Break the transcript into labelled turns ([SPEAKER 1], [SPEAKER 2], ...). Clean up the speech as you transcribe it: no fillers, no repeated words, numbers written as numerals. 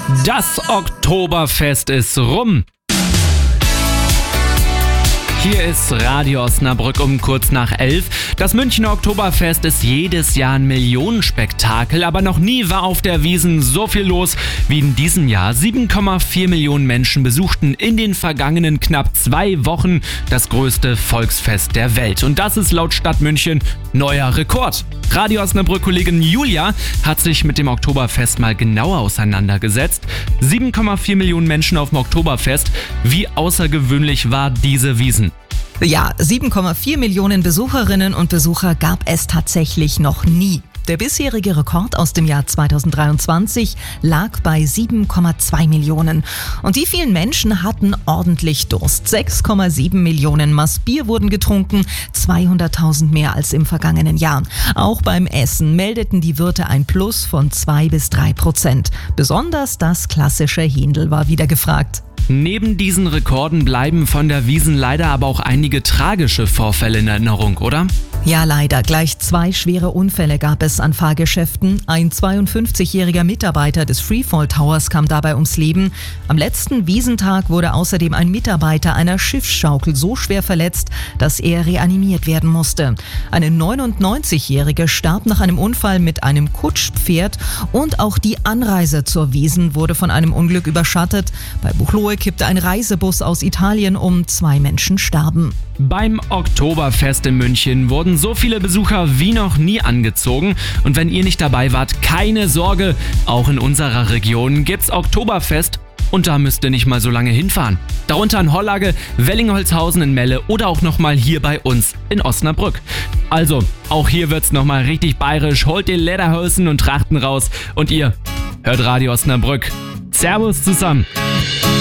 [SPEAKER 1] Das Oktoberfest ist rum. Hier ist Radio Osnabrück um kurz nach 11. Das Münchner Oktoberfest ist jedes Jahr ein Millionenspektakel, aber noch nie war auf der Wiesn so viel los wie in diesem Jahr. 7,4 Millionen Menschen besuchten in den vergangenen knapp 2 Wochen das größte Volksfest der Welt. Und das ist laut Stadt München neuer Rekord. Radio Osnabrück-Kollegin Julia hat sich mit dem Oktoberfest mal genauer auseinandergesetzt. 7,4 Millionen Menschen auf dem Oktoberfest. Wie außergewöhnlich war diese Wiesn?
[SPEAKER 2] Ja, 7,4 Millionen Besucherinnen und Besucher gab es tatsächlich noch nie. Der bisherige Rekord aus dem Jahr 2023 lag bei 7,2 Millionen. Und die vielen Menschen hatten ordentlich Durst. 6,7 Millionen Maß Bier wurden getrunken, 200.000 mehr als im vergangenen Jahr. Auch beim Essen meldeten die Wirte ein Plus von 2-3%. Besonders das klassische Händel war wieder gefragt.
[SPEAKER 1] Neben diesen Rekorden bleiben von der Wiesn leider aber auch einige tragische Vorfälle in Erinnerung, oder?
[SPEAKER 2] Ja, leider. Gleich 2 schwere Unfälle gab es an Fahrgeschäften. Ein 52-jähriger Mitarbeiter des Freefall Towers kam dabei ums Leben. Am letzten Wiesntag wurde außerdem ein Mitarbeiter einer Schiffsschaukel so schwer verletzt, dass er reanimiert werden musste. Eine 99-jährige starb nach einem Unfall mit einem Kutschpferd und auch die Anreise zur Wiesn wurde von einem Unglück überschattet. Bei Buchloe kippte ein Reisebus aus Italien um, 2 Menschen starben.
[SPEAKER 1] Beim Oktoberfest in München wurden so viele Besucher wie noch nie angezogen. Und wenn ihr nicht dabei wart, keine Sorge, auch in unserer Region gibt's Oktoberfest und da müsst ihr nicht mal so lange hinfahren. Darunter in Hollage, Wellingholzhausen in Melle oder auch nochmal hier bei uns in Osnabrück. Also, auch hier wird's nochmal richtig bayerisch. Holt die Lederhosen und Trachten raus und ihr hört Radio Osnabrück. Servus zusammen!